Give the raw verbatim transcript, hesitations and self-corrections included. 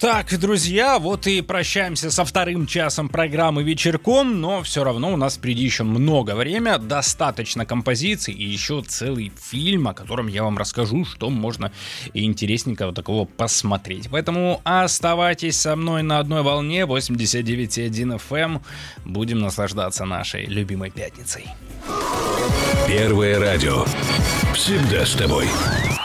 Так, друзья, вот и прощаемся со вторым часом программы «Вечерком», но все равно у нас впереди еще много времени, достаточно композиций и еще целый фильм, о котором я вам расскажу, что можно интересненького такого посмотреть. Поэтому оставайтесь со мной на одной волне, восемьдесят девять и один эф эм. Будем наслаждаться нашей любимой пятницей. Первое радио. Всегда с тобой.